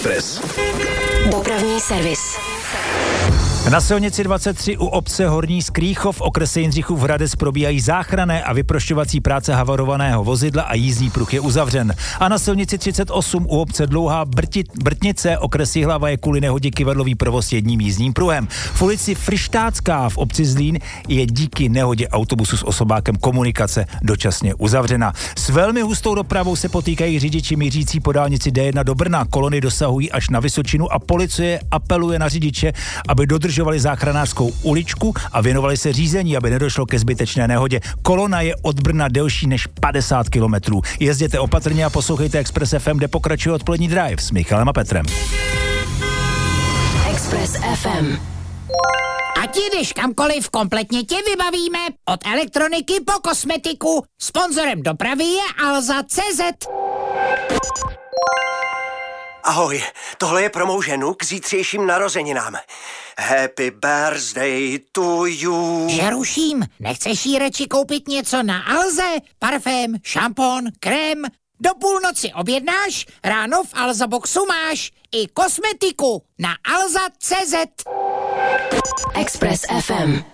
Express. Dopravní servis. Na silnici 23 u obce Horní Skrýchov v okrese Jindřichův Hradec probíhají záchranné a vyprošťovací práce havarovaného vozidla a jízdní pruh je uzavřen. A na silnici 38 u obce Dlouhá Brtnice okres Jihlava je kvůli nehodě kyvadlový provoz jedním jízdním pruhem. V ulici Frištácká v obci Zlín je díky nehodě autobusu s osobákem komunikace dočasně uzavřena. S velmi hustou dopravou se potýkají řidiči mířící po dálnici D1 do Brna. Kolony dosahují až na Vysočinu a policie apeluje na řidiče, aby dodržovali záchranářskou uličku a věnovali se řízení, aby nedošlo ke zbytečné nehodě. Kolona je od Brna delší než 50 kilometrů. Jezděte opatrně a poslouchejte Express FM, kde pokračuje odpolední drive s Michalem a Petrem. Express FM. Ať jdeš kamkoliv, kompletně tě vybavíme. Od elektroniky po kosmetiku. Sponzorem dopravy je Alza.cz. Ahoj, tohle je pro mou ženu k zítřejším narozeninám. Happy birthday to you. Že ruším, nechceš jí radši koupit něco na Alze? Parfém, šampon, krém? Do půlnoci objednáš, ráno v Alza Boxu máš i kosmetiku na Alza.cz. Express FM.